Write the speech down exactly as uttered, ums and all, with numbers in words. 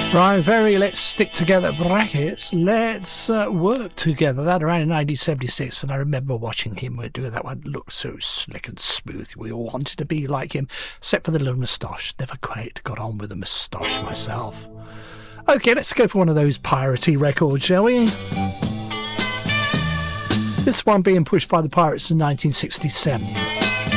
Right, very let's stick together brackets. Let's uh, work together. That around in nineteen seventy-six, and I remember watching him do that one. Looked so slick and smooth. We all wanted to be like him, except for the little moustache. Never quite got on with the moustache myself. Okay, let's go for one of those piratey records, shall we? This one being pushed by the Pirates in nineteen sixty-seven.